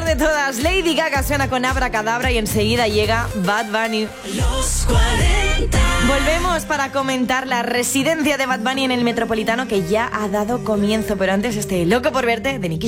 de todas. Lady Gaga suena con Abracadabra y enseguida llega Bad Bunny. Los 40. Volvemos para comentar la residencia de Bad Bunny en el Metropolitano, que ya ha dado comienzo. Pero antes, Loco por verte de Nicky